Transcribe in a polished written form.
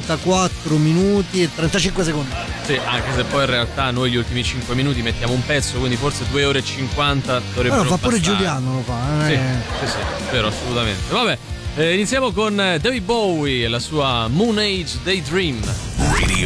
44 minuti e 35 secondi. Sì, anche se poi in realtà noi gli ultimi 5 minuti mettiamo un pezzo, quindi forse 2 ore e 50 dovrebbero Lo fa pure bastare. Giuliano, lo fa. Sì, vero, assolutamente. Vabbè, iniziamo con David Bowie e la sua Moon Age Daydream. Radio